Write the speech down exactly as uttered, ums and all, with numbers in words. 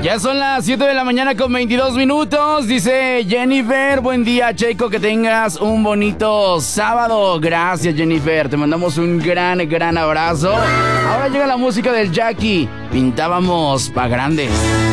Ya son las siete de la mañana con veintidós minutos. Dice Jennifer, buen día, Checo, que tengas un bonito sábado. Gracias, Jennifer, te mandamos un gran, gran abrazo. Ahora llega la música del Jackie. Pintábamos pa' grandes.